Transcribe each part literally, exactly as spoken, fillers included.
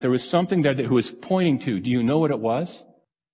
There was something there that he was pointing to. Do you know what it was?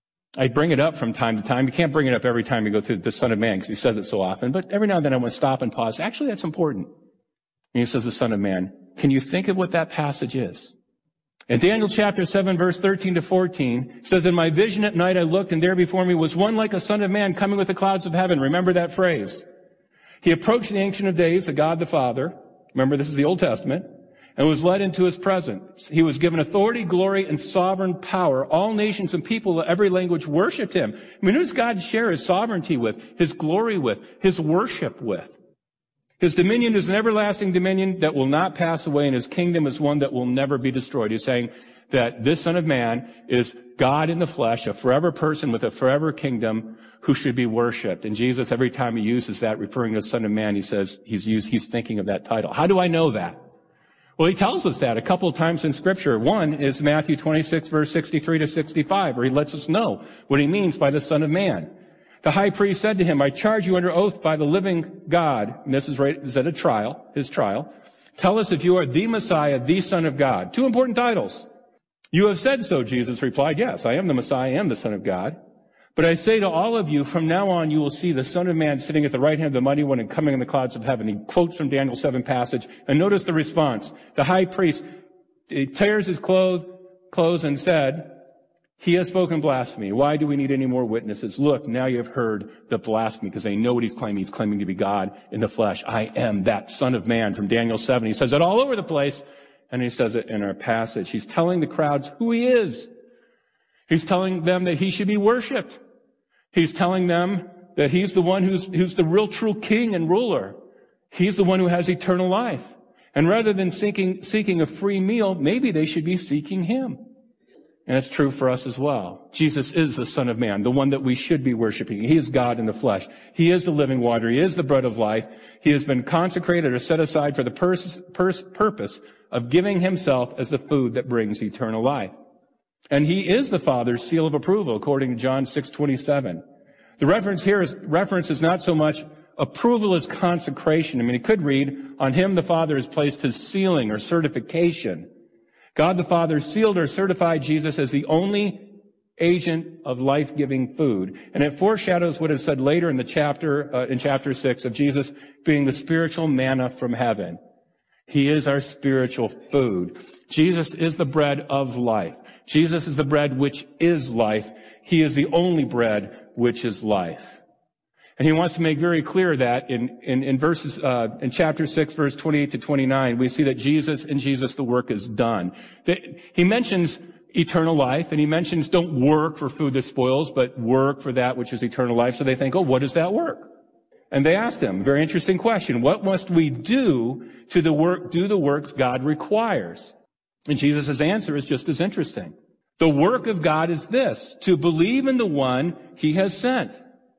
I bring it up from time to time. You can't bring it up every time you go through the Son of Man because he says it so often. But every now and then I want to stop and pause. Actually, that's important. And he says the Son of Man. Can you think of what that passage is? In Daniel chapter seven, verse thirteen to fourteen, it says, in my vision at night I looked, and there before me was one like a son of man coming with the clouds of heaven. Remember that phrase. He approached the Ancient of Days, the God the Father. Remember, this is the Old Testament. And was led into his presence. He was given authority, glory, and sovereign power. All nations and people of every language worshipped him. I mean, who does God share his sovereignty with, his glory with, his worship with? His dominion is an everlasting dominion that will not pass away, and his kingdom is one that will never be destroyed. He's saying that this Son of Man is God in the flesh, a forever person with a forever kingdom who should be worshipped. And Jesus, every time he uses that, referring to the Son of Man, he says he's used, he's thinking of that title. How do I know that? Well, he tells us that a couple of times in Scripture. One is Matthew twenty-six, verse sixty-three to sixty-five, where he lets us know what he means by the Son of Man. The high priest said to him, I charge you under oath by the living God, and this is right, is at a trial, his trial, tell us if you are the Messiah, the Son of God. Two important titles. You have said so, Jesus replied. Yes, I am the Messiah, I am the Son of God. But I say to all of you, from now on you will see the Son of Man sitting at the right hand of the Mighty One and coming in the clouds of heaven. He quotes from Daniel seven passage, and notice the response. The high priest he tears his clothes, clothes and said, he has spoken blasphemy. Why do we need any more witnesses? Look, now you have heard the blasphemy, because they know what he's claiming. He's claiming to be God in the flesh. I am that Son of Man from Daniel seven. He says it all over the place, and he says it in our passage. He's telling the crowds who he is. He's telling them that he should be worshipped. He's telling them that he's the one who's, who's the real true king and ruler. He's the one who has eternal life. And rather than seeking, seeking a free meal, maybe they should be seeking him. And it's true for us as well. Jesus is the Son of Man, the one that we should be worshiping. He is God in the flesh. He is the living water. He is the bread of life. He has been consecrated or set aside for the pers- pers- purpose of giving himself as the food that brings eternal life. And he is the Father's seal of approval, according to John six twenty-seven. The reference here is, reference is not so much approval as consecration. I mean, it could read, on him the Father has placed his sealing or certification. God the Father sealed or certified Jesus as the only agent of life-giving food. And it foreshadows what is said later in the chapter, uh, in chapter six, of Jesus being the spiritual manna from heaven. He is our spiritual food. Jesus is the bread of life. Jesus is the bread which is life. He is the only bread which is life. And he wants to make very clear that in, in, in verses, uh, in chapter six, verse twenty-eight to twenty-nine, we see that Jesus, in Jesus, the work is done. He mentions eternal life, and he mentions don't work for food that spoils, but work for that which is eternal life. So they think, oh, what is that work? And they asked him, very interesting question, what must we do to the work, do the works God requires? And Jesus' answer is just as interesting. The work of God is this, to believe in the one he has sent.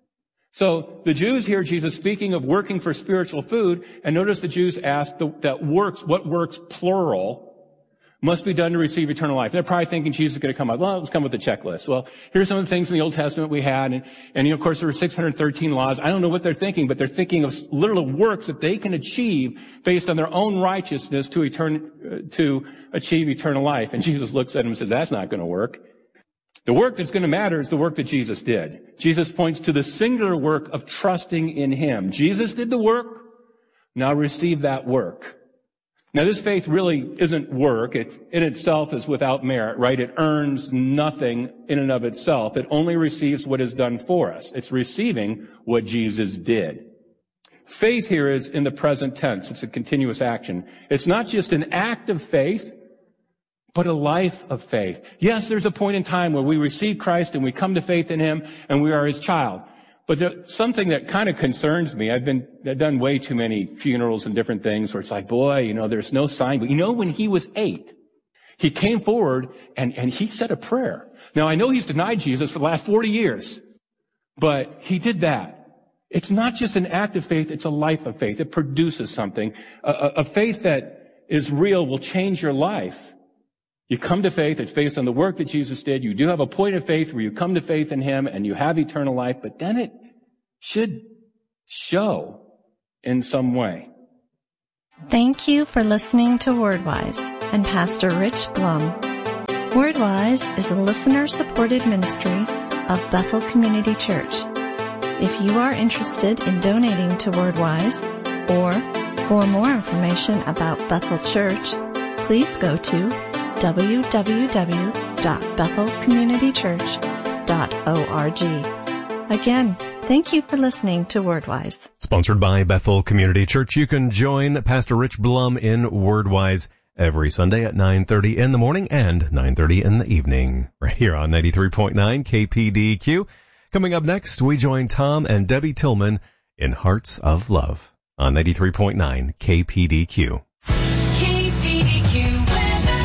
So the Jews hear Jesus speaking of working for spiritual food, and notice the Jews asked the, that works, what works, plural, must be done to receive eternal life. They're probably thinking Jesus is going to come up. Well, let's come with a checklist. Well, here's some of the things in the Old Testament we had, and, and you know, of course, there were six hundred thirteen laws. I don't know what they're thinking, but they're thinking of literal works that they can achieve based on their own righteousness to etern, uh, to achieve eternal life. And Jesus looks at them and says, that's not going to work. The work that's going to matter is the work that Jesus did. Jesus points to the singular work of trusting in him. Jesus did the work. Now receive that work. Now, this faith really isn't work. It in itself is without merit, right? It earns nothing in and of itself. It only receives what is done for us. It's receiving what Jesus did. Faith here is in the present tense. It's a continuous action. It's not just an act of faith, but a life of faith. Yes, there's a point in time where we receive Christ and we come to faith in him and we are his child. But there's something that kind of concerns me. I've been, I've done way too many funerals and different things where it's like, boy, you know, there's no sign. But you know, when he was eight, he came forward and, and he said a prayer. Now, I know he's denied Jesus for the last forty years, but he did that. It's not just an act of faith. It's a life of faith. It produces something. A, a, a faith that is real will change your life. You come to faith, it's based on the work that Jesus did. You do have a point of faith where you come to faith in him and you have eternal life, but then it should show in some way. Thank you for listening to WordWise and Pastor Rich Blum. Wordwise is a listener-supported ministry of Bethel Community Church. If you are interested in donating to Wordwise, or for more information about Bethel Church, please go to w w w dot bethel community church dot org. Again, thank you for listening to Wordwise. Sponsored by Bethel Community Church. You can join Pastor Rich Blum in Wordwise every Sunday at nine thirty in the morning and nine thirty in the evening, right here on ninety-three point nine K P D Q. Coming up next, we join Tom and Debbie Tillman in Hearts of Love on ninety-three point nine K P D Q. K P D Q weather.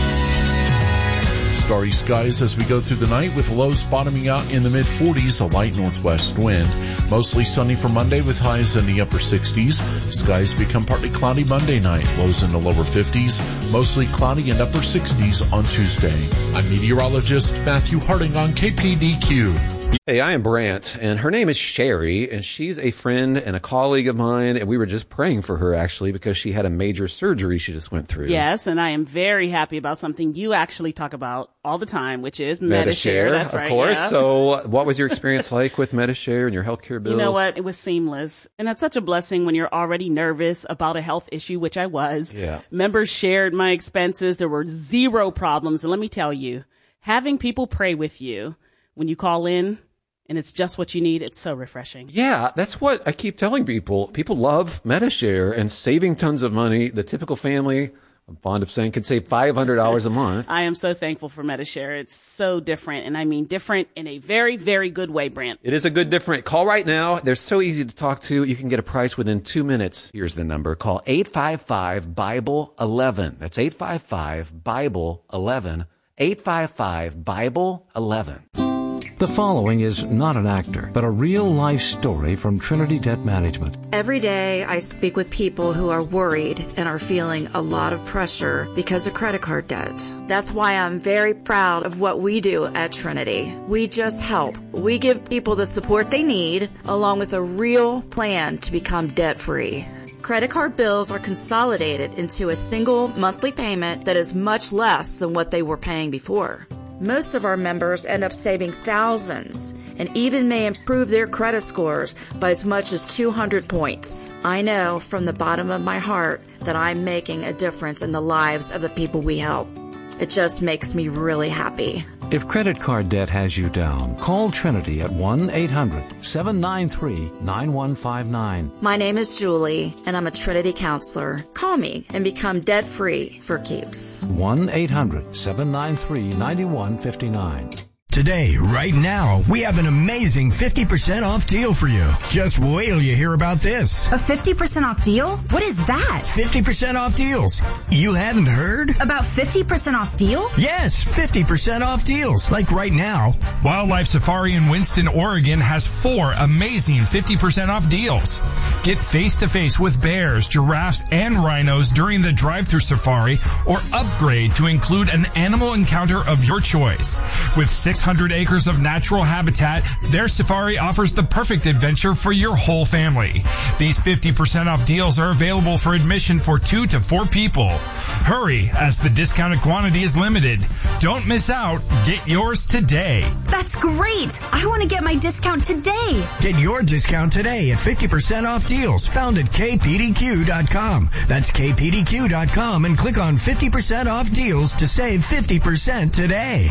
Starry skies as we go through the night with lows bottoming out in the mid forties, a light northwest wind. Mostly sunny for Monday with highs in the upper sixties. Skies become partly cloudy Monday night, lows in the lower fifties. Mostly cloudy and upper sixties on Tuesday. I'm meteorologist Matthew Harding on K P D Q. Hey, I am Brant, and her name is Sherry, and she's a friend and a colleague of mine, and we were just praying for her, actually, because she had a major surgery she just went through. Yes, and I am very happy about something you actually talk about all the time, which is Medi-Share. Medi-Share. That's of right, course. yeah. So what was your experience like with Medi-Share and your healthcare bills? You know what? It was seamless, and that's such a blessing when you're already nervous about a health issue, which I was. Yeah. Members shared my expenses. There were zero problems, and let me tell you, having people pray with you when you call in, and it's just what you need, it's so refreshing. Yeah, that's what I keep telling people. People love Medi-Share and saving tons of money. The typical family, I'm fond of saying, can save five hundred dollars a month. I am so thankful for Medi-Share. It's so different, and I mean different in a very, very good way, Brant. It is a good different. Call right now. They're so easy to talk to. You can get a price within two minutes. Here's the number. Call eight five five, Bible eleven. That's eight five five, Bible eleven. eight five five, Bible eleven. The following is not an actor, but a real-life story from Trinity Debt Management. Every day I speak with people who are worried and are feeling a lot of pressure because of credit card debt. That's why I'm very proud of what we do at Trinity. We just help. We give people the support they need, along with a real plan to become debt-free. Credit card bills are consolidated into a single monthly payment that is much less than what they were paying before. Most of our members end up saving thousands and even may improve their credit scores by as much as two hundred points. I know from the bottom of my heart that I'm making a difference in the lives of the people we help. It just makes me really happy. If credit card debt has you down, call Trinity at one eight hundred, seven nine three, nine one five nine. My name is Julie, and I'm a Trinity counselor. Call me and become debt-free for keeps. one eight hundred, seven nine three, nine one five nine. Today, right now, we have an amazing fifty percent off deal for you. Just wait till you hear about this. A fifty percent off deal? What is that? fifty percent off deals. You haven't heard? About fifty percent off deal? Yes, fifty percent off deals. Like right now. Wildlife Safari in Winston, Oregon has four amazing fifty percent off deals. Get face-to-face with bears, giraffes, and rhinos during the drive-through safari, or upgrade to include an animal encounter of your choice. With six hundred acres of natural habitat, their safari offers the perfect adventure for your whole family. These fifty percent off deals are available for admission for two to four people. Hurry, as the discounted quantity is limited. Don't miss out. Get yours today. That's great. I want to get my discount today. Get your discount today at fifty percent off deals found at K P D Q dot com. That's K P D Q dot com and click on fifty percent off deals to save fifty percent today.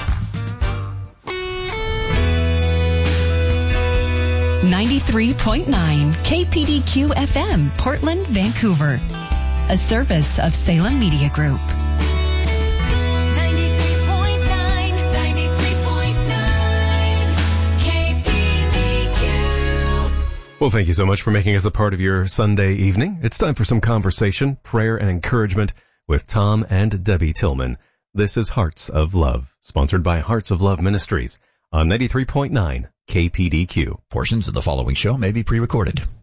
ninety-three point nine K P D Q F M, Portland, Vancouver. A service of Salem Media Group. ninety-three point nine, ninety-three point nine K P D Q. Well, thank you so much for making us a part of your Sunday evening. It's time for some conversation, prayer, and encouragement with Tom and Debbie Tillman. This is Hearts of Love, sponsored by Hearts of Love Ministries on ninety-three point nine K P D Q. Portions of the following show may be pre-recorded.